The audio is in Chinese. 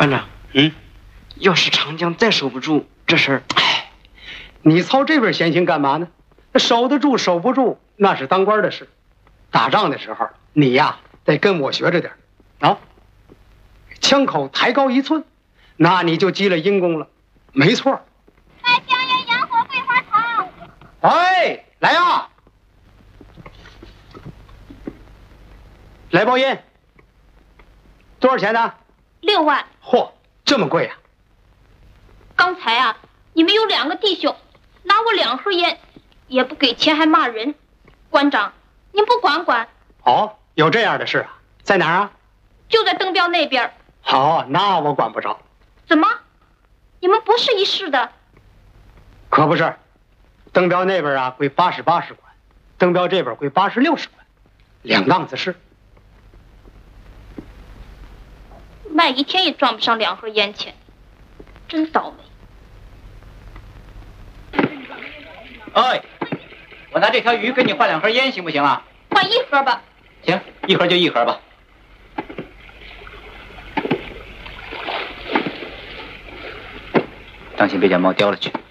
班长，要是长江再守不住，这事儿， 你操这份闲心干嘛呢？守得住守不住，那是当官的事。打仗的时候，你呀得跟我学着点啊。枪口抬高1寸，那你就积了阴功了。没错。 卖香烟、洋火、桂花糖。 哎，来呀！来包烟。多少钱呢 6万。 嚯，这么贵啊！ 刚才啊，你们有2个弟兄拿我2盒烟，也不给钱还骂人。馆长，您不管管？ 哦，有这样的事啊？在哪儿啊？ 就在登标那边。 好，那我管不着。 怎么？你们不是一市的？ 可不是，登标那边啊归88使管，登标这边归86使管，2档子事。 卖一天也赚不上2盒烟钱，真倒霉。 哎，我拿这条鱼跟你换2盒烟，行不行啊？ 换1盒吧。 行，1盒就1盒吧。当心别将猫叼了去。